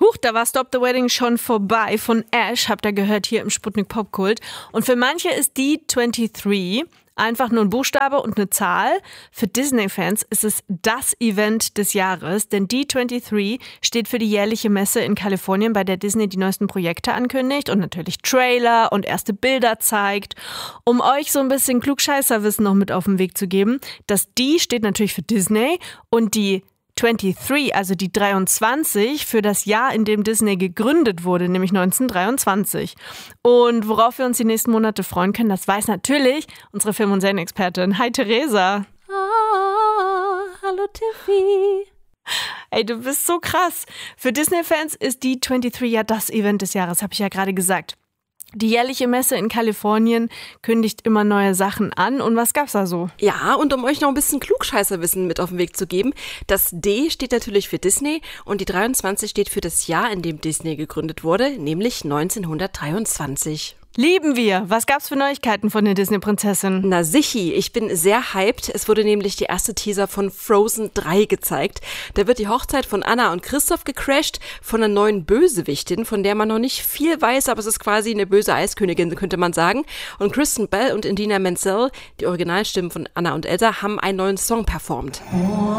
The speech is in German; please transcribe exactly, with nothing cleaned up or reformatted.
Huch, da war Stop the Wedding schon vorbei von Ash, habt ihr gehört hier im Sputnik Popkult. Und für manche ist D dreiundzwanzig einfach nur ein Buchstabe und eine Zahl. Für Disney-Fans ist es das Event des Jahres, denn D dreiundzwanzig steht für die jährliche Messe in Kalifornien, bei der Disney die neuesten Projekte ankündigt und natürlich Trailer und erste Bilder zeigt. Um euch so ein bisschen Klugscheißerwissen noch mit auf den Weg zu geben, das D steht natürlich für Disney und die dreiundzwanzig, also die dreiundzwanzig, für das Jahr, in dem Disney gegründet wurde, nämlich neunzehnhundertdreiundzwanzig. Und worauf wir uns die nächsten Monate freuen können, das weiß natürlich unsere Film- und Serienexpertin. Hi Theresa. Ah, hallo Tiffy. Ey, du bist so krass. Für Disney-Fans ist D dreiundzwanzig ja das Event des Jahres, habe ich ja gerade gesagt. Die jährliche Messe in Kalifornien kündigt immer neue Sachen an. Und was gab's da so? Ja, und um euch noch ein bisschen Klugscheißerwissen mit auf den Weg zu geben, das D steht natürlich für Disney und die dreiundzwanzig steht für das Jahr, in dem Disney gegründet wurde, nämlich neunzehnhundertdreiundzwanzig. Lieben wir. Was gab's für Neuigkeiten von der Disney-Prinzessin? Na sichi, ich bin sehr hyped. Es wurde nämlich der erste Teaser von Frozen drei gezeigt. Da wird die Hochzeit von Anna und Christoph gecrasht von einer neuen Bösewichtin, von der man noch nicht viel weiß, aber es ist quasi eine böse Eiskönigin, könnte man sagen. Und Kristen Bell und Idina Menzel, die Originalstimmen von Anna und Elsa, haben einen neuen Song performt.